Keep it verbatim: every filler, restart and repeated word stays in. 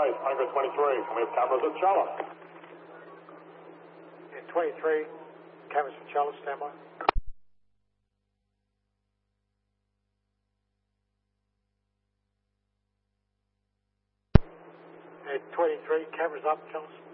eight, Anchor twenty-three, and we have cameras at Charlotte. Yeah, twenty-three, cameras for Charlotte, stand by. Yeah, twenty-three, cameras up, Charlotte.